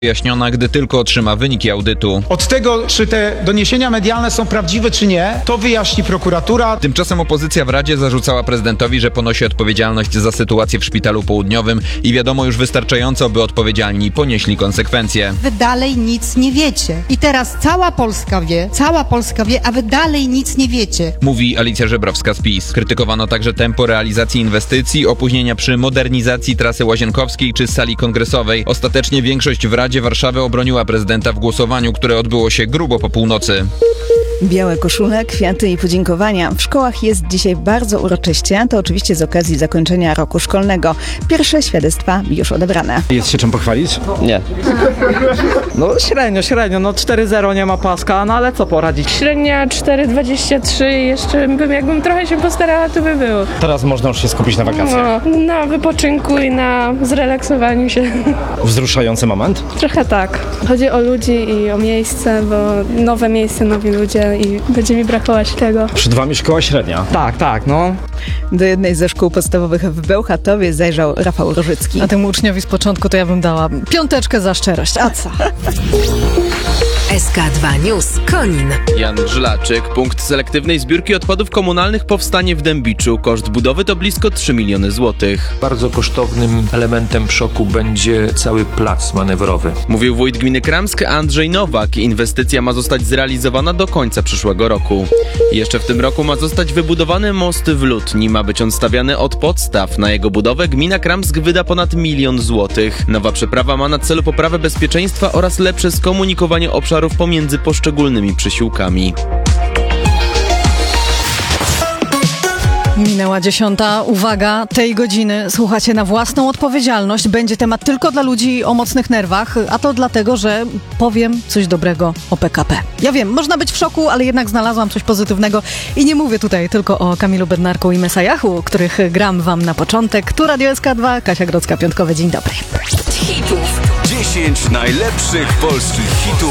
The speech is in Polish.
wyjaśniona, gdy tylko otrzyma wyniki audytu. Od tego, czy te doniesienia medialne są prawdziwe, czy nie, to wyjaśni prokuratura. Tymczasem opozycja w Radzie zarzucała prezydentowi, że ponosi odpowiedzialność za sytuację w Szpitalu Południowym i wiadomo już wystarczająco, by odpowiedzialni ponieśli konsekwencje. Wy dalej nic nie wiecie. I teraz cała Polska wie, a wy dalej nic nie wiecie. Mówi Alicja Żebrowska z PiS. Krytykowano także tempo realizacji inwestycji, opóźnienia przy modernizacji trasy Łazienkowskiej czy sali kongresowej. Ostatecznie większość w Radzie Warszawy obroniła prezydenta w głosowaniu, które odbyło się grubo po północy. Białe koszule, kwiaty i podziękowania. W szkołach jest dzisiaj bardzo uroczyście, to oczywiście z okazji zakończenia roku szkolnego. Pierwsze świadectwa już odebrane. Jest się czym pochwalić? Nie. No średnio, no 4,0 nie ma paska, no ale co poradzić? Średnia 4,23, jeszcze jakbym trochę się postarała, to by było. Teraz można już się skupić na wakacjach. No, na wypoczynku i na zrelaksowaniu się. Wzruszający moment? Trochę tak. Chodzi o ludzi i o miejsce, bo nowe miejsce, nowi ludzie i będzie mi brakować tego. Przed wami szkoła średnia. Tak, no. Do jednej ze szkół podstawowych w Bełchatowie zajrzał Rafał Różycki. A temu uczniowi z początku to ja bym dała 5 za szczerość. A co? SK2 News Konin. Jan Żlaczyk. Punkt selektywnej zbiórki odpadów komunalnych powstanie w Dębiczu. Koszt budowy to blisko 3 miliony złotych. Bardzo kosztownym elementem szoku będzie cały plac manewrowy. Mówił wójt gminy Kramsk Andrzej Nowak. Inwestycja ma zostać zrealizowana do końca przyszłego roku. Jeszcze w tym roku ma zostać wybudowany most w Lutni. Ma być on stawiany od podstaw. Na jego budowę gmina Kramsk wyda ponad 1 milion złotych. Nowa przeprawa ma na celu poprawę bezpieczeństwa oraz lepsze skomunikowanie obszarów pomiędzy poszczególnymi przysiłkami. Minęła 10. Uwaga, tej godziny słuchacie na własną odpowiedzialność. Będzie temat tylko dla ludzi o mocnych nerwach, a to dlatego, że powiem coś dobrego o PKP. Ja wiem, można być w szoku, ale jednak znalazłam coś pozytywnego i nie mówię tutaj tylko o Kamilu Bednarku i Mesajahu, których gram wam na początek. Tu Radio SK2, Kasia Grodzka, piątkowe, dzień dobry. 10 najlepszych polskich hitów